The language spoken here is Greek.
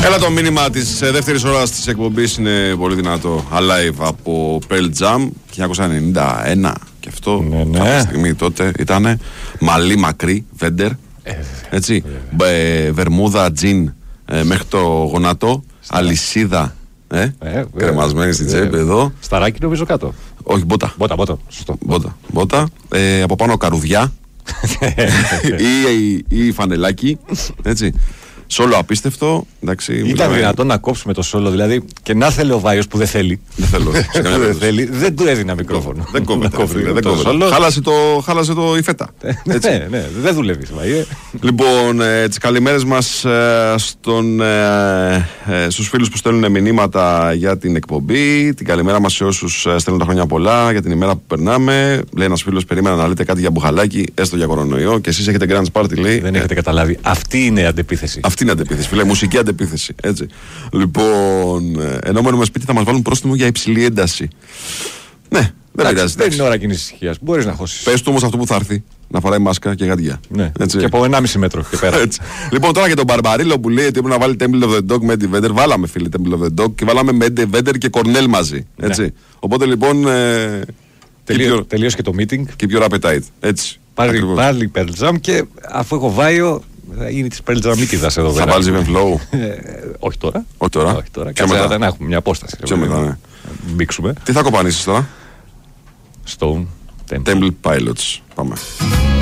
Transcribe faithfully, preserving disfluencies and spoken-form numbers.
Έλα, το μήνυμα της δεύτερης ώρας της εκπομπής είναι πολύ δυνατό. Alive από Pearl Jam χίλια εννιακόσια ενενήντα ένα. Και αυτό ναι, ναι. κάποια στιγμή τότε ήταν μαλλί μακρύ, Βέντερ. Ε, έτσι. Ε, βερμούδα, τζιν ε, μέχρι το γονατό. Αλυσίδα. Ε, ε, κρεμασμένη στην τσέπη εδώ. Σταράκι νομίζω κάτω. Όχι, μπότα. Μπότα, μπότα. Σωστό. Μπότα. μπότα. Ε, από πάνω καρουδιά. ή, ή, ή φανελάκι. Έτσι. Σόλο απίστευτο. Εντάξει, ήταν μιλάμε... δυνατόν να κόψουμε το σόλο, δηλαδή και να θέλει ο Βάιος που δεν θέλει. Δεν θέλω. δεν, θέλει, δεν του έδινα μικρόφωνο. Δεν κόβεται. Δεν κόβεται. Χάλασε το, χάλασε το η φέτα. ναι, ναι, δεν δουλεύει. Λοιπόν, ε, τις καλημέρες μας ε, στον, ε, ε, στους φίλους που στέλνουν μηνύματα για την εκπομπή. Την καλημέρα μας σε όσους ε, στέλνουν τα χρόνια πολλά για την ημέρα που περνάμε. Λέει ένας φίλος, περίμενα να λέτε κάτι για μπουχαλάκι, έστω για κορονοϊό. Και εσείς έχετε Grand Party, λέει. Δεν έχετε καταλάβει. Αυτή είναι η αντεπίθεση. Αυτή είναι η αντεπίθεση, φίλε. Μουσική αντεπίθεση. Έτσι. Λοιπόν, ενώ μένουμε σπίτι θα μας βάλουν πρόστιμο για υψηλή ένταση. Ναι, δεν πειράζει. Δεν είναι ώρα κοινής ησυχίας. Μπορείς να χώσεις. Πες του όμως αυτό που θα έρθει. Να φοράει μάσκα και γαντιά. Ναι. Και από ενάμιση μέτρο και πέρα. Λοιπόν, τώρα για τον Μπαρμπαρίλο που λέει ότι έπρεπε να βάλει Temple of the Dog με Eddie Vedder. Βάλαμε, φίλε, Temple of the Dog και βάλαμε με Eddie Vedder και Κορνέλ μαζί. Έτσι. Ναι. Οπότε λοιπόν. Ε, Τελείω, τελείωσε και το meeting. Και πιο appetite. Έτσι. Πάλι, πάλι Pearl Jam και αφού έχω Βάιο. Θα γίνει τη Pearl Jamίτιδας εδώ πέρα. Θα βάλεις even flow. Όχι τώρα. Όχι τώρα. Όχι τώρα. Κάτσε να έχουμε μια απόσταση. Πιο μετά, ναι. Μπήξουμε. Τι θα κοπανίσεις τώρα? Stone Temple Pilots. Πάμε.